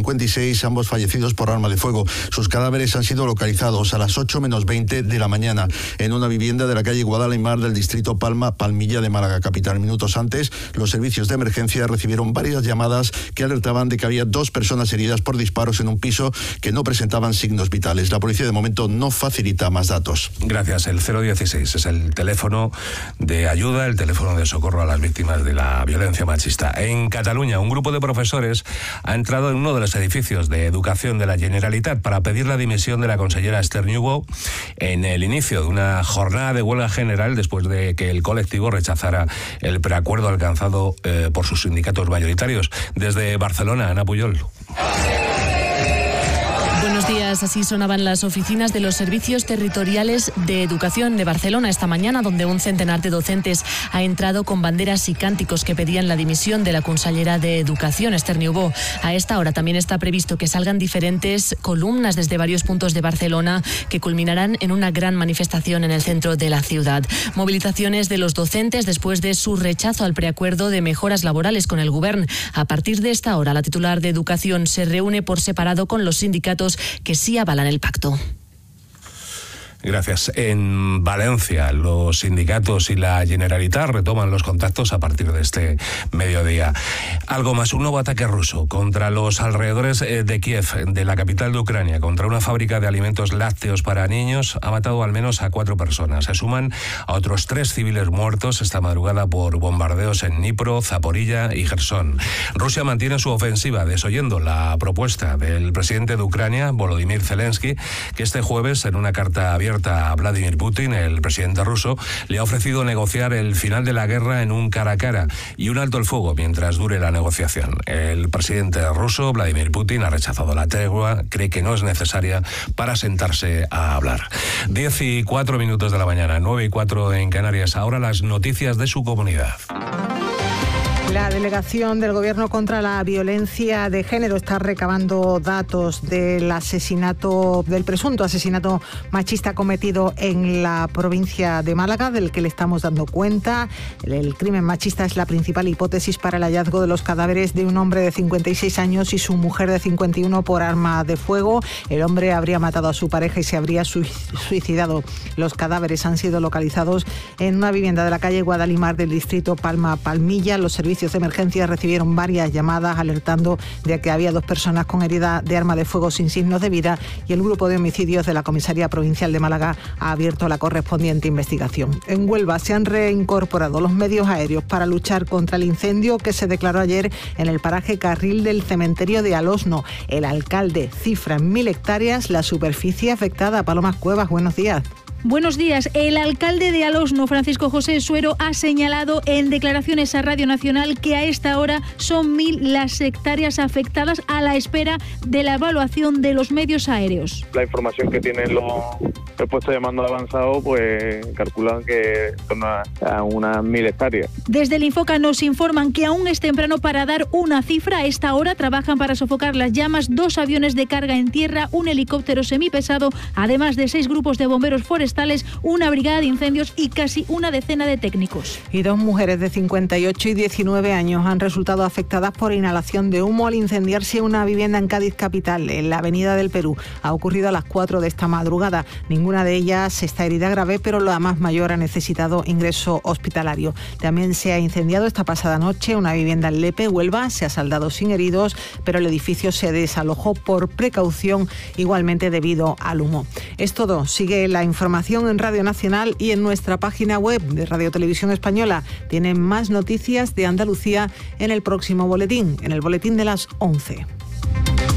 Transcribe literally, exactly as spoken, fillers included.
cincuenta y seis, ambos fallecidos por arma de fuego. Sus cadáveres han sido localizados a las ocho menos veinte de la mañana en una vivienda de la calle Guadalimar del distrito Palma, Palmilla de Málaga capital. Minutos antes, los servicios de emergencia recibieron varias llamadas que alertaban de que había dos personas heridas por disparos en un piso que no presentaban signos vitales. La policía de momento no facilita más datos. Gracias. El cero dieciséis es el teléfono de ayuda, el teléfono de socorro a las víctimas de la violencia machista. En Cataluña, un grupo de profesores ha entrado en uno de los edificios de educación de la Generalitat para pedir la dimisión de la consellera Esther Niubó en el inicio de una jornada de huelga general después de que el colectivo rechazara el preacuerdo alcanzado eh, por sus sindicatos mayoritarios. Desde Barcelona, Ana Puyol. Buenos días, así sonaban las oficinas de los servicios territoriales de educación de Barcelona esta mañana, donde un centenar de docentes ha entrado con banderas y cánticos que pedían la dimisión de la consellera de Educación, Esther Niubó. A esta hora también está previsto que salgan diferentes columnas desde varios puntos de Barcelona que culminarán en una gran manifestación en el centro de la ciudad. Movilizaciones de los docentes después de su rechazo al preacuerdo de mejoras laborales con el Govern. A partir de esta hora, la titular de Educación se reúne por separado con los sindicatos que sí avalan el pacto. Gracias. En Valencia, los sindicatos y la Generalitat retoman los contactos a partir de este mediodía. Algo más, un nuevo ataque ruso contra los alrededores de Kiev, de la capital de Ucrania, contra una fábrica de alimentos lácteos para niños, ha matado al menos a cuatro personas. Se suman a otros tres civiles muertos esta madrugada por bombardeos en Dnipro, Zaporilla y Jersón. Rusia mantiene su ofensiva, desoyendo la propuesta del presidente de Ucrania, Volodymyr Zelensky, que este jueves, en una carta abierta a Vladimir Putin, el presidente ruso, le ha ofrecido negociar el final de la guerra en un cara a cara y un alto el fuego mientras dure la negociación. El presidente ruso, Vladimir Putin, ha rechazado la tregua, cree que no es necesaria para sentarse a hablar. Diez y cuatro minutos de la mañana, nueve y cuatro en Canarias. Ahora las noticias de su comunidad. La delegación del Gobierno contra la violencia de género está recabando datos del asesinato, del presunto asesinato machista cometido en la provincia de Málaga, del que le estamos dando cuenta. El crimen machista es la principal hipótesis para el hallazgo de los cadáveres de un hombre de cincuenta y seis años y su mujer de cincuenta y uno por arma de fuego. El hombre habría matado a su pareja y se habría suicidado. Los cadáveres han sido localizados en una vivienda de la calle Guadalimar del distrito Palma Palmilla. Los servicios de emergencia recibieron varias llamadas alertando de que había dos personas con herida de arma de fuego sin signos de vida y el grupo de homicidios de la Comisaría Provincial de Málaga ha abierto la correspondiente investigación. En Huelva se han reincorporado los medios aéreos para luchar contra el incendio que se declaró ayer en el paraje Carril del cementerio de Alosno. El alcalde cifra en mil hectáreas la superficie afectada. Paloma Cuevas, buenos días. Buenos días. El alcalde de Alosno, Francisco José Suero, ha señalado en declaraciones a Radio Nacional que a esta hora son mil las hectáreas afectadas a la espera de la evaluación de los medios aéreos. La información que tienen los, los puestos de mando avanzado, pues calculan que son a, a unas mil hectáreas. Desde el Infoca nos informan que aún es temprano para dar una cifra. A esta hora trabajan para sofocar las llamas dos aviones de carga en tierra, un helicóptero semipesado, además de seis grupos de bomberos forestales, una brigada de incendios y casi una decena de técnicos. Y dos mujeres de cincuenta y ocho y diecinueve años han resultado afectadas por inhalación de humo al incendiarse una vivienda en Cádiz capital, en la Avenida del Perú. Ha ocurrido a las cuatro de esta madrugada. Ninguna de ellas está herida grave, pero la más mayor ha necesitado ingreso hospitalario. También se ha incendiado esta pasada noche una vivienda en Lepe, Huelva. Se ha saldado sin heridos, pero el edificio se desalojó por precaución, igualmente debido al humo. Es todo. Sigue la información en Radio Nacional y en nuestra página web de Radio Televisión Española. Tienen más noticias de Andalucía en el próximo boletín, en el boletín de las once.